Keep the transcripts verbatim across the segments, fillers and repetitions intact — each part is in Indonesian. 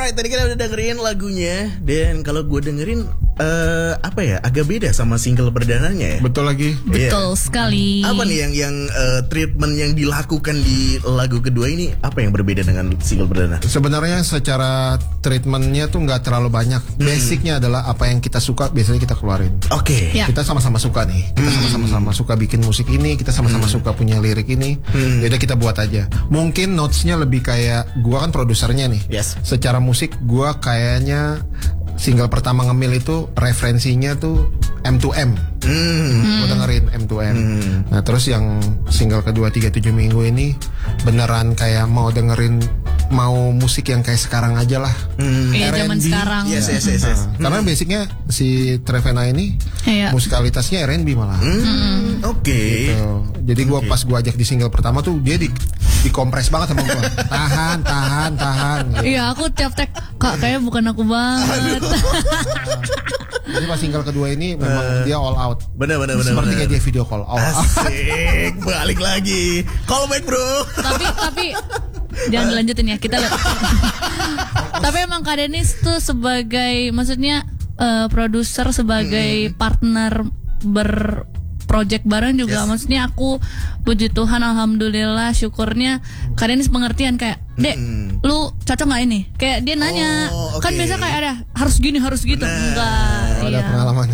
Alright, tadi kita udah dengerin lagunya. Dan kalau gue dengerin uh, apa ya, agak beda sama single perdananya ya. Betul lagi. Betul yeah. sekali. Apa nih yang yang uh, treatment yang dilakukan di lagu kedua ini, apa yang berbeda dengan single perdana? Sebenarnya secara treatmentnya tuh nggak terlalu banyak. hmm. Basicnya adalah apa yang kita suka biasanya kita keluarin. Oke. Okay. Yeah. Kita sama-sama suka nih. Kita hmm. sama-sama suka bikin musik ini. Kita sama-sama hmm. suka punya lirik ini. hmm. Yaudah kita buat aja. Mungkin notesnya lebih kayak, gua kan produsernya nih. Yes. Secara musik gua kayaknya single pertama ngemil itu referensinya tuh M to M. Hmm. Gue dengerin M to M. Hmm. Nah terus yang single kedua tiga puluh tujuh minggu ini beneran kayak mau dengerin, mau musik yang kayak sekarang aja lah. Hmm. Kayak zaman sekarang. Yes, yes, yes, yes. Nah, hmm. Karena basicnya si Trevena ini yeah. musikalitasnya R and B malah. Hmm. Hmm. Oke. Okay. Gitu. Jadi gue okay. pas gue ajak di single pertama tuh dia di dikompres banget sama gue. Tahan, tahan, tahan. Gitu. Iya, aku tiap tek, kak kayaknya bukan aku banget. Jadi pas single kedua ini memang uh, dia all out. Bener bener bener. Seperti kayak dia video call all out. Asik, balik lagi. Call back bro. Tapi tapi jangan dilanjutin ya, kita lihat. Tapi emang Kak Denis tuh sebagai, maksudnya uh, produser, sebagai hmm. partner ber project bareng juga, yes. maksudnya aku puji Tuhan, alhamdulillah, syukurnya Kak Denis pengertian kayak, Dek, mm. lu cocok nggak ini? Kayak dia nanya, oh, okay. kan biasa kayak ada harus gini harus gitu, nah. enggak? Oh, iya. Ada pengalaman.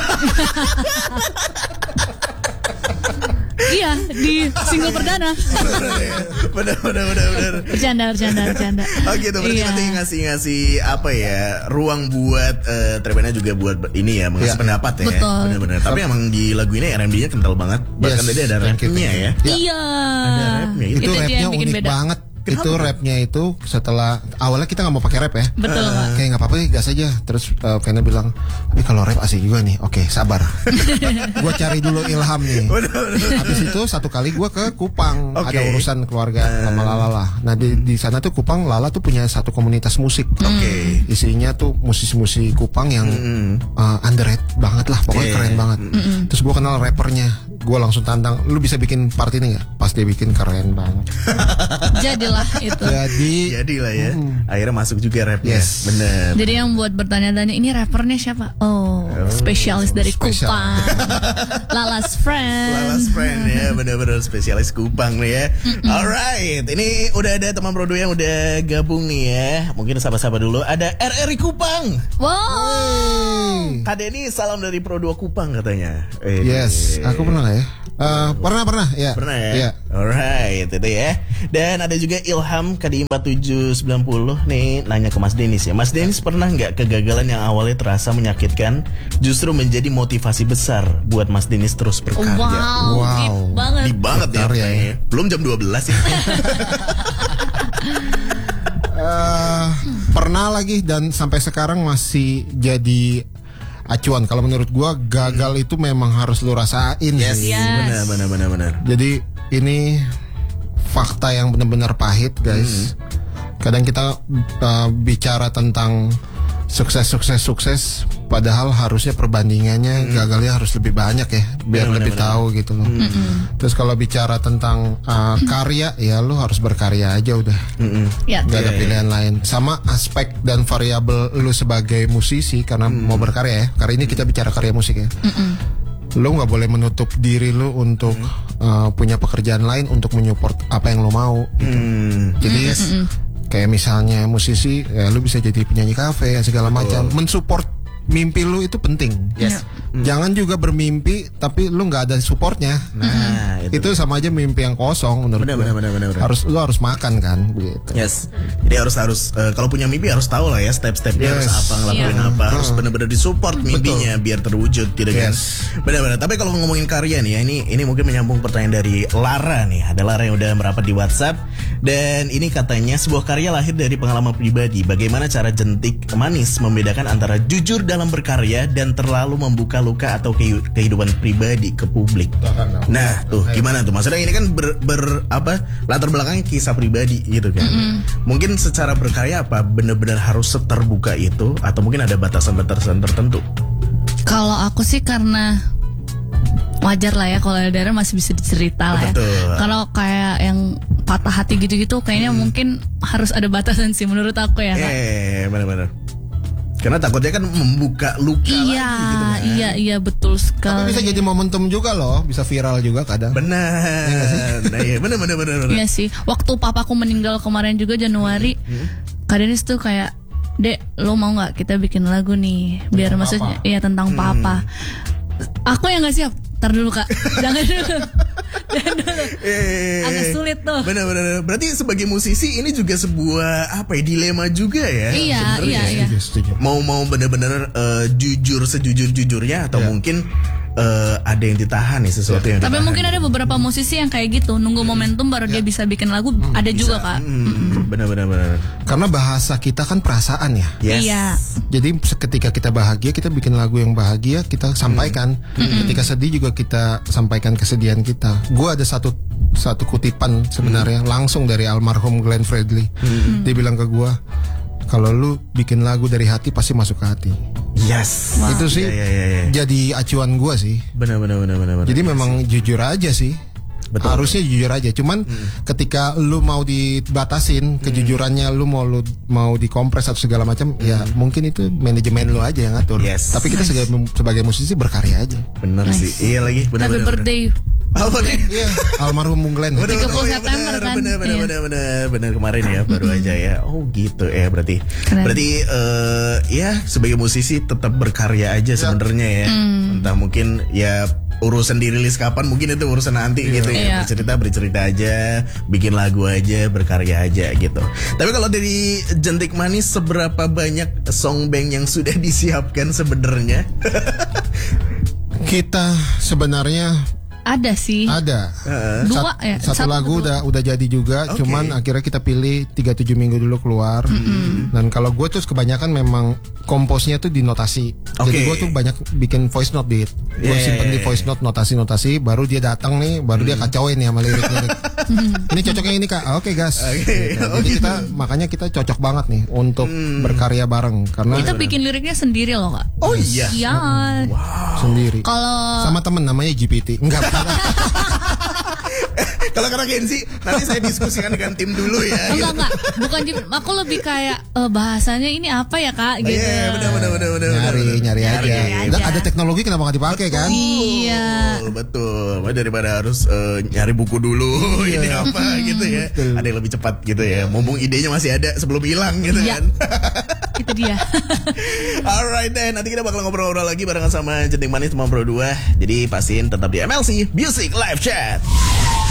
Iya, di single perdana. Benar, benar, benar, benar. Bercanda, bercanda, bercanda. Oh gitu, berarti iya. nanti ngasih-ngasih apa ya, ruang buat uh, Trevena juga buat ini ya, mengasih ya. pendapat ya. Betul. Benar-benar. Tapi emang di lagu ini R and B-nya kental banget. Bahkan yes. tadi ada rapnya ya. Iya. Ada rapnya. Itu, itu rapnya unik beda. banget. Kenapa? Itu rapnya itu setelah awalnya kita nggak mau pakai rap ya. Betul. Uh, kayak nggak apa-apa, gas aja. Terus uh, Vena bilang, tapi kalau rap asik juga nih. Oke, sabar. Gue cari dulu ilham nih. Habis itu satu kali gue ke Kupang, okay. ada urusan keluarga sama Lala lah. Nah di di sana tuh Kupang, Lala tuh punya satu komunitas musik. Oke. Okay. Isinya tuh musisi-musisi Kupang yang mm. uh, underrated banget lah, pokoknya yeah. keren banget. Mm-mm. Terus gue kenal rappernya. Gue langsung tantang, lu bisa bikin part ini nggak? Pas dia bikin keren banget. Jadilah itu. Jadi, jadilah ya. Hmm. Akhirnya masuk juga rapnya. Yes. Bener. Jadi yang buat bertanya-tanya, ini rappernya siapa? Oh, oh spesialis dari special. Kupang. Lala's friend. Lala's friend ya, bener-bener spesialis Kupang nih ya. Mm-mm. Alright, ini udah ada teman produ yang udah gabung nih ya. Mungkin sapa-sapa dulu. Ada R R I Kupang. Wow. Kak Denny, salam dari Pro dua Kupang katanya. Eh, yes, aku pernah ya. Uh, pernah pernah ya. Pernah ya. Yeah. Alright, itu ya. Dan ada juga Ilham K D empat tujuh sembilan nol nih nanya ke Mas Denis ya. Mas Denis pernah nggak kegagalan yang awalnya terasa menyakitkan justru menjadi motivasi besar buat Mas Denis terus berkarya? Wow, wow. deep banget. Deep banget ya, ya. Belum jam dua belas ya. uh, pernah lagi dan sampai sekarang masih jadi acuan. Kalau menurut gua gagal hmm. itu memang harus lu rasain. Yes, yes. benar, benar, benar, benar. Jadi ini fakta yang benar-benar pahit, guys. Hmm. Kadang kita uh, bicara tentang sukses, sukses, sukses, padahal harusnya perbandingannya hmm. gagalnya harus lebih banyak ya, biar benar, lebih benar, tahu benar. Gitu loh. Hmm. Terus kalau bicara tentang uh, karya, ya lu harus berkarya aja udah. Hmm. Ya. Gak ada pilihan lain. Sama aspek dan variabel lu sebagai musisi karena hmm. mau berkarya ya. Karena ini kita bicara karya musik ya. Hmm. Lu nggak boleh menutup diri lu untuk hmm. uh, punya pekerjaan lain untuk menyupport apa yang lu mau. Gitu. Hmm. Jadi yes. hmm. kayak misalnya musisi, ya lu bisa jadi penyanyi kafe segala macam. Mensupport mimpi lu itu penting. Yes. Hmm. Jangan juga bermimpi tapi lu nggak ada supportnya. Nah, itu, itu sama aja mimpi yang kosong menurut bener, gue. Bener, bener, bener. Harus lu harus makan kan, gitu. Yes. Jadi harus harus uh, kalau punya mimpi harus tahu lah ya step-stepnya yes. harus apa, ngelakuin yeah. apa, harus uh. benar-benar disupport mimpinya Betul. Biar terwujud, tidak yes. kan? Benar-benar. Tapi kalau ngomongin karya nih ya, ini ini mungkin menyambung pertanyaan dari Lara nih. Ada Lara yang udah merapat di WhatsApp dan ini katanya sebuah karya lahir dari pengalaman pribadi. Bagaimana cara jentik manis membedakan antara jujur dalam berkarya dan terlalu membuka luka atau kehidupan pribadi ke publik. Nah, tuh gimana tuh? Maksudnya ini kan ber, ber apa? Latar belakangnya kisah pribadi gitu kan. Mm-hmm. Mungkin secara berkarya apa benar-benar harus seterbuka itu atau mungkin ada batasan-batasan tertentu? Kalau aku sih karena wajar lah ya kalau L D R masih bisa dicerita lah ya. Kalau kayak yang patah hati gitu-gitu kayaknya hmm. mungkin harus ada batasan sih menurut aku ya Kak. Eh benar-benar. Karena takutnya kan membuka luka iya, lagi gitu kan. Iya, iya betul sekali. Tapi bisa jadi momentum juga loh, bisa viral juga kadang. Benar. Ya, nah, iya, benar benar benar. Iya sih. Waktu papaku meninggal kemarin juga Januari, hmm. Kak Denis tuh kayak, "Dek, lo mau nggak kita bikin lagu nih biar tentang maksudnya iya tentang hmm. papa." Aku yang nggak siap. Ntar dulu Kak, jangan dulu. Jangan dulu. Eh, Agak sulit tuh. Benar-benar. Berarti sebagai musisi ini juga sebuah apa ya dilema juga ya. Iya, iya, iya. Mau mau benar-benar uh, jujur sejujur-jujurnya atau yeah. mungkin uh, ada yang ditahan nih sesuatu yeah. yang. Tapi ditahan. mungkin ada beberapa musisi yang kayak gitu nunggu momentum baru yeah. dia bisa bikin lagu. Hmm, ada bisa. Juga Kak. Hmm, benar-benar. Benar. Karena bahasa kita kan perasaan ya. Yes. Iya. Jadi ketika kita bahagia kita bikin lagu yang bahagia kita sampaikan. Hmm. Ketika sedih juga kita sampaikan kesedihan kita. Gue ada satu satu kutipan sebenarnya hmm. langsung dari almarhum Glenn Fredly. Hmm. Dia bilang ke gue, kalau lu bikin lagu dari hati pasti masuk ke hati. Yes. Wow. Itu sih yeah, yeah, yeah, yeah. jadi acuan gue sih. Benar benar benar benar. Jadi yes. memang jujur aja sih. Betul. Harusnya jujur aja. Cuman hmm. ketika lu mau dibatasin kejujurannya, lu mau lu mau dikompres atau segala macam, hmm. ya mungkin itu manajemen lu aja yang ngatur. Yes. Tapi kita sebagai, sebagai musisi berkarya aja. Bener nice. sih. Iya lagi. Bener, Happy bener, birthday. Apa nih? Iya, almarhum Bung Glenn. tiga puluh September kan. Bener bener bener bener bener kemarin ya baru aja ya. Oh gitu ya berarti. Keren. Berarti uh, ya sebagai musisi tetap berkarya aja ya. Sebenarnya ya. Hmm. Entah mungkin ya urusan dirilis kapan mungkin itu urusan nanti yeah. gitu ya. Yeah. Bercerita bercerita aja, bikin lagu aja, berkarya aja gitu. Tapi kalau dari Jentik Manis seberapa banyak song bank yang sudah disiapkan sebenarnya? Kita sebenarnya ada sih. Ada. Uh, dua Sat, ya. Satu, satu lagu dua. udah udah jadi juga, okay. Cuman akhirnya kita pilih tiga puluh tujuh minggu dulu keluar. Mm-hmm. Dan kalau gue tuh kebanyakan memang komposnya tuh di notasi. Okay. Jadi gue tuh banyak bikin voice note beat. Gue yeah. simpen di voice note notasi-notasi, baru dia datang nih, baru mm. dia kacauin nih sama lirik-lirik. Ini cocoknya ini Kak. Oke okay, gas. Okay. Gitu. Jadi kita makanya kita cocok banget nih untuk mm. berkarya bareng karena kita bikin liriknya sendiri loh Kak. Oh iya. Iya. Wow. Sendiri. Kalau sama temen namanya G P T. Enggak. Kalau karena Kenzi nanti saya diskusikan dengan tim dulu ya. Enggak enggak, bukan Jim. Aku lebih kayak uh, bahasanya ini apa ya Kak gitu. Iya, benar benar benar benar. Nyari nyari aja. Nyari aja. Ada teknologi kenapa nggak dipakai kan? Iya. Betul, betul. Daripada harus uh, nyari buku dulu iya. ini apa gitu ya. Betul. Ada yang lebih cepat gitu ya. Mumpung idenya masih ada sebelum hilang gitu iya. kan. Itu dia. Alright then, nanti kita bakal ngobrol-ngobrol lagi barengan sama Jentik Manis Teman Pro dua. Jadi pastiin tetap di M L C Music Live Chat.